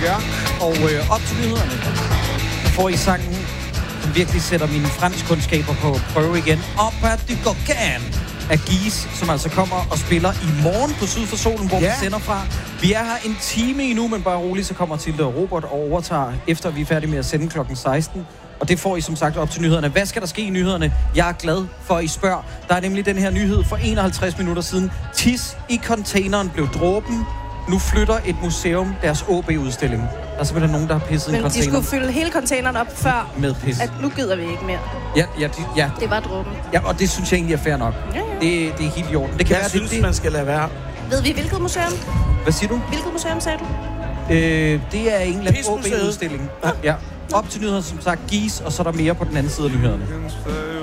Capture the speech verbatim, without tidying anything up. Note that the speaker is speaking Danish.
Bjørk, og øh, op til nyhederne får I sangen, som virkelig sætter mine franskkundskaber på prøve igen. Op ad du cocan af Gies, som altså kommer og spiller i morgen på Syd for Solen, hvor ja. vi sender fra. Vi er her en time endnu, men bare roligt, så kommer Tilde og Robert og overtager, efter vi er færdige med at sende klokken seksten. Og det får I som sagt op til nyhederne. Hvad skal der ske i nyhederne? Jeg er glad for, at I spørger. Der er nemlig den her nyhed for enoghalvtreds minutter siden. Tis i containeren blev dråben. Nu flytter et museum deres O B-udstilling. Der er simpelthen nogen, der har pisset men i containeren. Men de skulle fylde hele containeren op før, med pis. At nu gider vi ikke mere. Ja, ja, de, ja. Det var dråben. Ja, og det synes jeg egentlig er fair nok. Ja, ja. Det, det er helt i orden. Det kan jeg være, synes, det, man skal lade være. Ved vi, hvilket museum? Hvad siger du? Hvilket museum, sagde du? Øh, det er en eller anden O Pismuseet. B-udstilling. Ja. Op til nyhederne, som sagt, Gies, og så er der mere på den anden side af nyhederne.